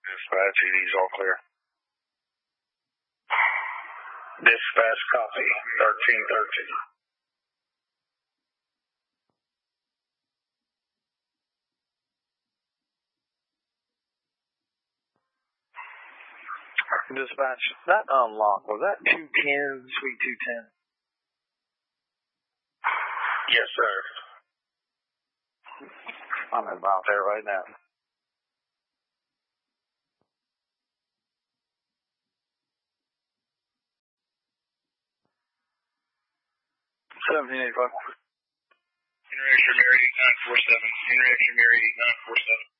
Dispatch, ED's all clear. Dispatch, copy. 1313. Dispatch, that unlock, was that 210, Suite 210? Yes, sir. I'm about there right now. 1785. Interaction Mary 8947. Interaction Mary 8947.